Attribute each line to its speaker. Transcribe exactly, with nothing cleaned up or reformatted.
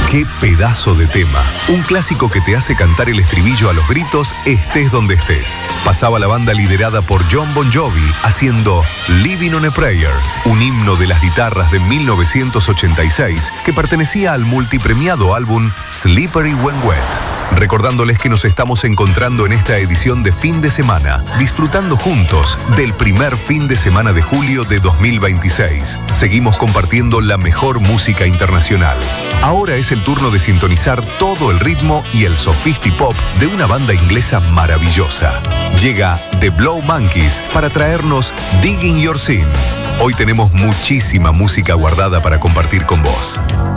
Speaker 1: ¡Qué pedazo de tema! Un clásico que te hace cantar el estribillo a los gritos, estés donde estés. Pasaba la banda liderada por Jon Bon Jovi haciendo Living on a Prayer, un himno de las guitarras de mil novecientos ochenta y seis que pertenecía al multipremiado álbum Slippery When Wet. Recordándoles que nos estamos encontrando en esta edición de fin de semana, disfrutando juntos del primer fin de semana de julio de dos mil veintiséis. Seguimos compartiendo la mejor música internacional. Ahora es el turno de sintonizar todo el ritmo y el sofistipop de una banda inglesa maravillosa. Llega The Blow Monkeys para traernos Digging Your Sin. Hoy tenemos muchísima música guardada para compartir con vos.